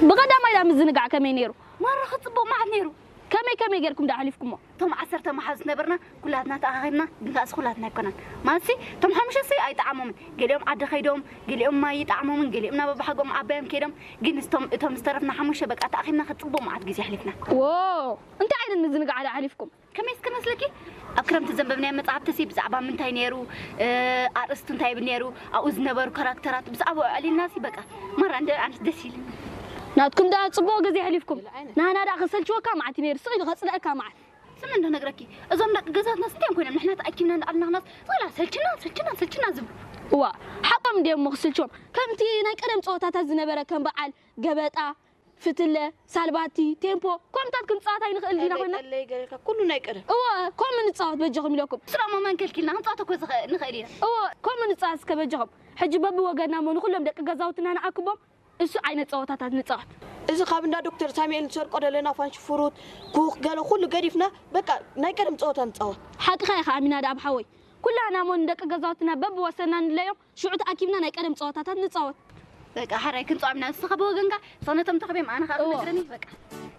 بقدام إلى مزنقع كمين يرو مرة خطبوا مع نيرو كمي غيركم ده حليفكم توم 10 محاز نبرنا كلاتنا تأخرنا بنقاس كلاتنا كنا ما سي توم حمشة سي أي طعمهم قليهم عد خيدهم قليهم ما يطعمهم قليهمنا بحقهم عباهم كيرم جنس توم استرفنا حمشة بقى تأخرنا خطبوا مع جزء حليفنا واو أنت عين المزنقع على حليفكم كمس لكي أكرم تزنبنا متعب تسيب زعبا من تاي نيرو أرستون تاي بنيرو أوز نبر كاركترات بس أبو علي الناس بقى مرة عند دسيل ناتكم ده تصبوا جزي حليفكم نانا دا غسل شو كام عتنير سقي غسل كام عت سمعنا نقرأكي أظن جزاتنا ستين كنا نحن تأكلنا نقلنا ناس ولا سلشنا زب وا حقم ديم مغسل شو كم تي نايكرم صوتات الزنبرة كم بعل جبتة فتلة سالباتي تيمبو كم تاتكم صوتات ينقل لينا كنا كله نايكره كم من صوت بجهم لكم سرا ما كلنا هم صوتك وز نخيرين كم من صوت كبجهم حج باب وجنا من كلهم دق جزاوتنا أنا أكبر إيش عين صوتات نصوت إذا خابنا دكتور سامي نصير قدرنا فانش فروت كوخ قالوا كله قريفنا بقى نايكرم صوت حقيقة خامنا داب حوي كلنا من دق جزاوتنا باب وسنان اليوم شعوت أكيدنا نايكرم صوتات نصوت بقى حركة صعبنا السخبة وجنكا صنعتم تخبي معنا خالد نقرني بقى